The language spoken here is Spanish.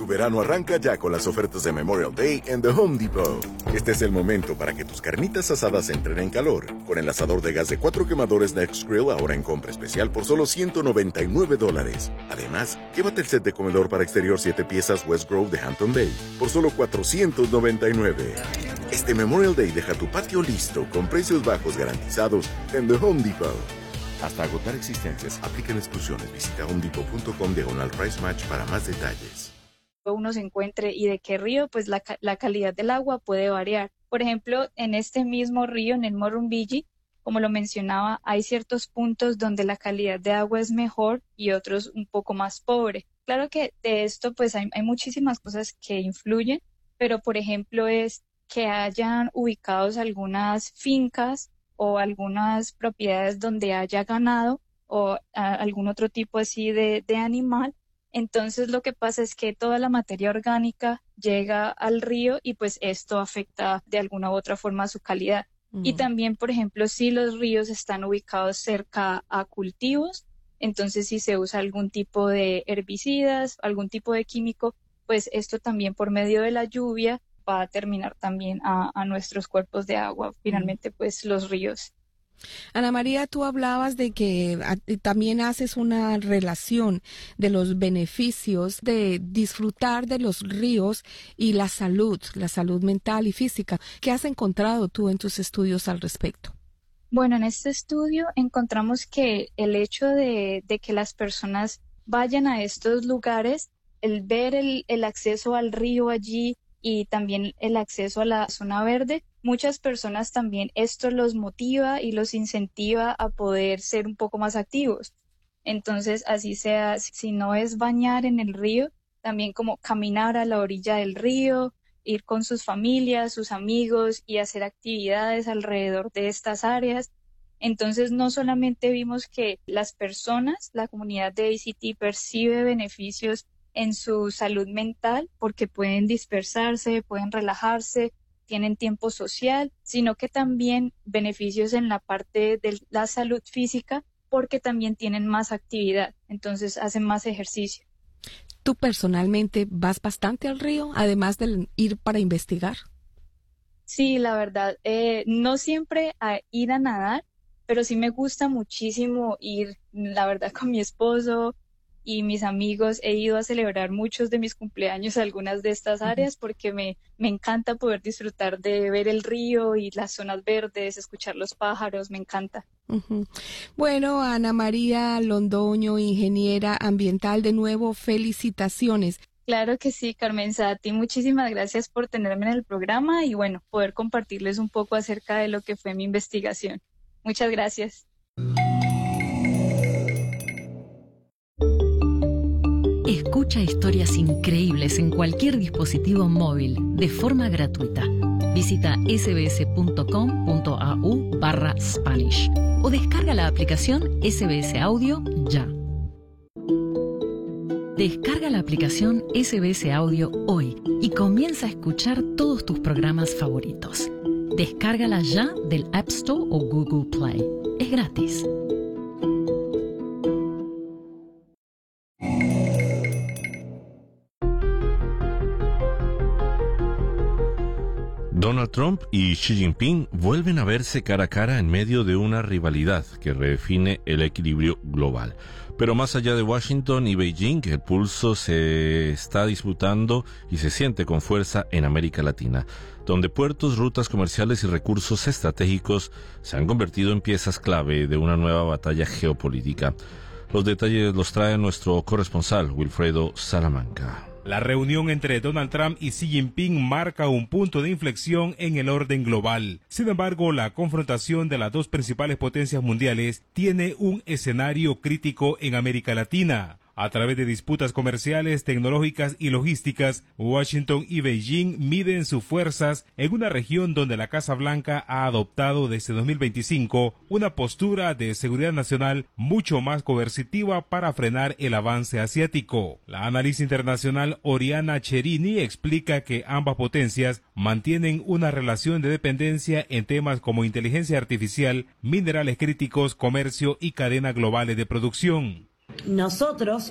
verano arranca ya con las ofertas de Memorial Day en The Home Depot. Este es el momento para que tus carnitas asadas entren en calor. Con el asador de gas de 4 quemadores Next Grill ahora en compra especial por solo $199. Además, llévate el set de comedor para exterior 7 piezas West Grove de Hampton Bay por solo $499. Este Memorial Day deja tu patio listo con precios bajos garantizados en The Home Depot. Hasta agotar existencias, aplican exclusiones. Visita homedepot.com/price match para más detalles. Uno se encuentre y de qué río, pues la calidad del agua puede variar. Por ejemplo, en este mismo río, en el Murrumbidgee, como lo mencionaba, hay ciertos puntos donde la calidad de agua es mejor y otros un poco más pobre. Claro que de esto pues hay muchísimas cosas que influyen, pero por ejemplo es que hayan ubicados algunas fincas o algunas propiedades donde haya ganado o algún otro tipo así de animal. Entonces lo que pasa es que toda la materia orgánica llega al río y pues esto afecta de alguna u otra forma su calidad. Y también, por ejemplo, si los ríos están ubicados cerca a cultivos, entonces si se usa algún tipo de herbicidas, algún tipo de químico, pues esto también por medio de la lluvia va a terminar también a nuestros cuerpos de agua, finalmente pues los ríos. Ana María, tú hablabas de que también haces una relación de los beneficios de disfrutar de los ríos y la salud mental y física. ¿Qué has encontrado tú en tus estudios al respecto? Bueno, en este estudio encontramos que el hecho de que las personas vayan a estos lugares, el ver el acceso al río allí, y también el acceso a la zona verde, muchas personas también esto los motiva y los incentiva a poder ser un poco más activos. Entonces, así sea, si no es bañar en el río, también como caminar a la orilla del río, ir con sus familias, sus amigos y hacer actividades alrededor de estas áreas. Entonces, no solamente vimos que las personas, la comunidad de ACT percibe beneficios en su salud mental porque pueden dispersarse, pueden relajarse, tienen tiempo social, sino que también beneficios en la parte de la salud física porque también tienen más actividad, entonces hacen más ejercicio. ¿Tú personalmente vas bastante al río, además de ir para investigar? Sí, la verdad, no siempre a ir a nadar, pero sí me gusta muchísimo ir, la verdad, con mi esposo y mis amigos. He ido a celebrar muchos de mis cumpleaños a algunas de estas áreas porque me encanta poder disfrutar de ver el río y las zonas verdes, escuchar los pájaros, me encanta. Bueno, Ana María Londoño, ingeniera ambiental, de nuevo, felicitaciones. Claro que sí, Carmenza, a ti muchísimas gracias por tenerme en el programa y bueno, poder compartirles un poco acerca de lo que fue mi investigación. Muchas gracias. Escucha historias increíbles en cualquier dispositivo móvil de forma gratuita. Visita sbs.com.au/Spanish o descarga la aplicación SBS Audio ya. Descarga la aplicación SBS Audio hoy y comienza a escuchar todos tus programas favoritos. Descárgala ya del App Store o Google Play. Es gratis. Donald Trump y Xi Jinping vuelven a verse cara a cara en medio de una rivalidad que redefine el equilibrio global. Pero más allá de Washington y Beijing, el pulso se está disputando y se siente con fuerza en América Latina, donde puertos, rutas comerciales y recursos estratégicos se han convertido en piezas clave de una nueva batalla geopolítica. Los detalles los trae nuestro corresponsal, Wilfredo Salamanca. La reunión entre Donald Trump y Xi Jinping marca un punto de inflexión en el orden global. Sin embargo, la confrontación de las dos principales potencias mundiales tiene un escenario crítico en América Latina. A través de disputas comerciales, tecnológicas y logísticas, Washington y Beijing miden sus fuerzas en una región donde la Casa Blanca ha adoptado desde 2025 una postura de seguridad nacional mucho más coercitiva para frenar el avance asiático. La analista internacional Oriana Cherini explica que ambas potencias mantienen una relación de dependencia en temas como inteligencia artificial, minerales críticos, comercio y cadenas globales de producción. Nosotros